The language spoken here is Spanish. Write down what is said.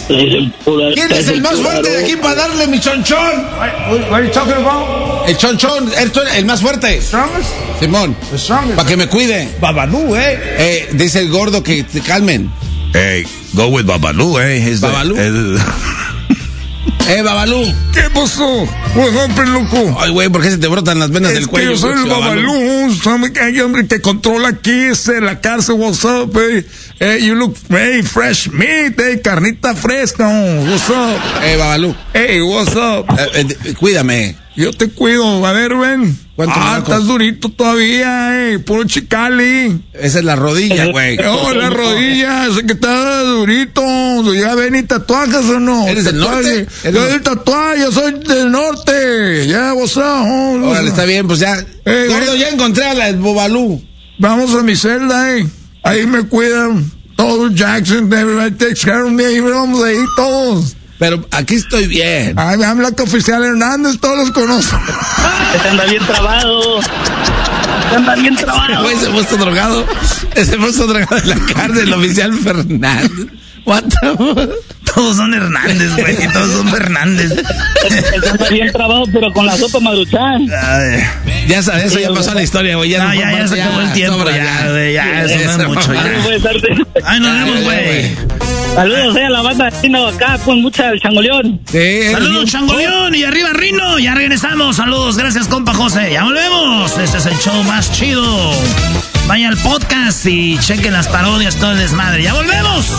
¿Quién es el más fuerte de aquí para darle mi chonchón? What are you talking about? El chonchón, el más fuerte. Strongest? Simón, The strongest. para que me cuide. Babalú, Dice el gordo que te calmen. Hey, go with Babalú, Babalú. Babalú. ¿Qué pasó? What happened, loco? Ay, güey, ¿por qué se te brotan las venas del cuello? Yo soy el Babalú. Hay hombre que controla aquí, la cárcel. What's up, you look, fresh meat, carnita fresca. What's up? Babalú. Hey, what's up? Cuídame. Yo te cuido. A ver, ven. Estás durito todavía, puro chicali. Esa es la rodilla, güey. Oh, la rodilla, sé que está durito. Ya ven, ¿y tatuajes o no? ¿Eres del norte? Yo soy el tatuaje, yo soy del norte. Ya, what's up? Órale, está bien, pues ya. Gordo, ya encontré a la Babalú. Vamos a mi celda, Ahí me cuidan. Todos Jackson, everybody takes care of me. Ahí vamos ahí todos. Pero aquí estoy bien. Ay, me habla que Oficial Hernández, todos los conozco. Ese anda bien trabado. Güey, se puso drogado. Se puso drogado en la cárcel, el Oficial Fernández. What the fuck? Todos son Hernández, güey. Todos son Fernández. Ese anda bien trabado, pero con la sopa Maruchan. Ya sabes, eso ya pasó la historia, güey. Ya se acabó el tiempo. Ya, eso no es mucho. Ay, nos vemos, güey. Saludos a la banda de Rino acá con mucha el Changoleón. Sí, saludos Changoleón y arriba Rino. Ya regresamos. Saludos, gracias compa José. Ya volvemos. Este es el show más chido. Vaya al podcast y chequen las parodias, todo el desmadre. Ya volvemos.